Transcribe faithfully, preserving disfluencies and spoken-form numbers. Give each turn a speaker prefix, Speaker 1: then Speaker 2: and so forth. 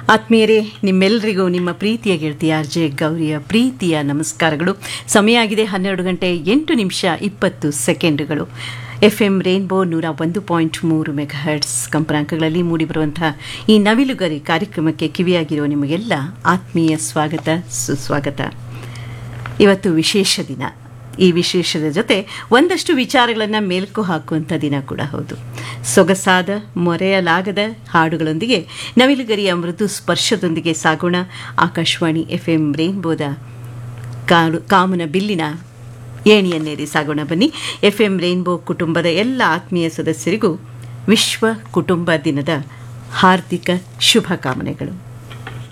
Speaker 1: ಆತ್ಮೀಯರೇ, ನಿಮ್ಮೆಲ್ಲರಿಗೂ ನಿಮ್ಮ ಪ್ರೀತಿಯ ಗೆಳತಿ ಆರ್ ಜೆ ಗೌರಿಯ ಪ್ರೀತಿಯ ನಮಸ್ಕಾರಗಳು. ಸಮಯ ಆಗಿದೆ ಹನ್ನೆರಡು ಗಂಟೆ ಎಂಟು ನಿಮಿಷ ಇಪ್ಪತ್ತು ಸೆಕೆಂಡುಗಳು. ಎಫ್ ಎಂ ರೇನ್ಬೋ ನೂರ ಒಂದು ಪಾಯಿಂಟ್ ಮೂರು ಮೆಗಾಹರ್ಟ್ಸ್ ಕಂಪನಾಂಕಗಳಲ್ಲಿ ಮೂಡಿಬರುವಂತಹ ಈ ನವಿಲುಗರಿ ಕಾರ್ಯಕ್ರಮಕ್ಕೆ ಕಿವಿಯಾಗಿರೋ ನಿಮಗೆಲ್ಲ ಆತ್ಮೀಯ ಸ್ವಾಗತ, ಸುಸ್ವಾಗತ. ಇವತ್ತು ವಿಶೇಷ ದಿನ. ಈ ವಿಶೇಷದ ಜೊತೆ ಒಂದಷ್ಟು ವಿಚಾರಗಳನ್ನು ಮೆಲುಕು ಹಾಕುವಂಥ ದಿನ ಕೂಡ ಹೌದು. ಸೊಗಸಾದ ಮೊರೆಯಲಾಗದ ಹಾಡುಗಳೊಂದಿಗೆ ನವಿಲುಗರಿಯ ಮೃದು ಸ್ಪರ್ಶದೊಂದಿಗೆ ಸಾಗೋಣ. ಆಕಾಶವಾಣಿ ಎಫ್ ಎಂ ರೇನ್ಬೋದ ಕಾಡು ಕಾಮನ ಬಿಲ್ಲಿನ ಏಣಿಯನ್ನೇರಿ ಸಾಗೋಣ ಬನ್ನಿ. ಎಫ್ ಎಂ ರೇನ್ಬೋ ಕುಟುಂಬದ ಎಲ್ಲ ಆತ್ಮೀಯ ಸದಸ್ಯರಿಗೂ ವಿಶ್ವ ಕುಟುಂಬ ದಿನದ ಹಾರ್ದಿಕ ಶುಭಕಾಮನೆಗಳು.